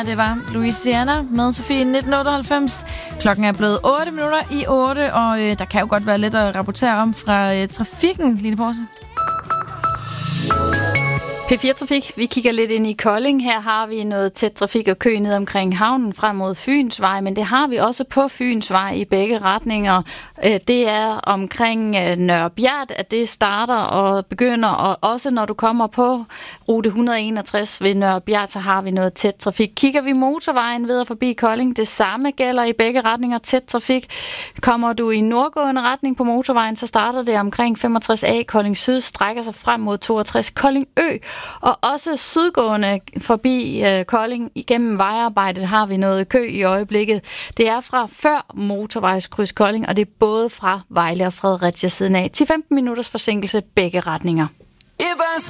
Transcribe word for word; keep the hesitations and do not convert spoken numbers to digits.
Det var Louisiana med Sofie nitten otteoghalvfems. Klokken er blevet otte minutter i otte, og øh, der kan jo godt være lidt at rapportere om fra øh, trafikken, Line Porse. P fire Trafik, vi kigger lidt ind i Kolding. Her har vi noget tæt trafik og kø ned omkring havnen frem mod Fynsvej, men det har vi også på Fynsvej i begge retninger. Det er omkring Nørre Bjert, at det starter og begynder, og også når du kommer på rute et hundrede og enogtres ved Nørre Bjert, så har vi noget tæt trafik. Kigger vi motorvejen videre forbi Kolding, det samme gælder i begge retninger, tæt trafik. Kommer du i nordgående retning på motorvejen, så starter det omkring femogtres A. Kolding Syd strækker sig frem mod toogtres Kolding Ø. Og også sydgående forbi øh, Kolding igennem vejarbejdet har vi noget kø i øjeblikket. Det er fra før motorvejskryds Kolding, og det er både fra Vejle og Fredericia siden af. ti til femten minutters forsinkelse begge retninger. If I